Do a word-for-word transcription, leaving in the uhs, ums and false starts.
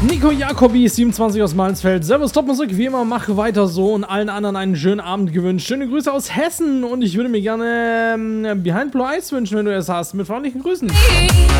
Nico Jacobi, siebenundzwanzig aus Malmsfeld. Servus, Topmusik, wie immer, mache weiter so und allen anderen einen schönen Abend gewünscht. Schöne Grüße aus Hessen und ich würde mir gerne ähm, Behind Blue Eyes wünschen, wenn du es hast. Mit freundlichen Grüßen.